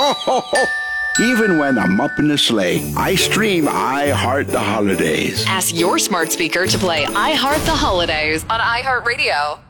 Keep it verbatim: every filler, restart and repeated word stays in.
ho, ho, ho. Even when I'm up in the sleigh, I stream I Heart the Holidays. Ask your smart speaker to play I Heart the Holidays on iHeartRadio.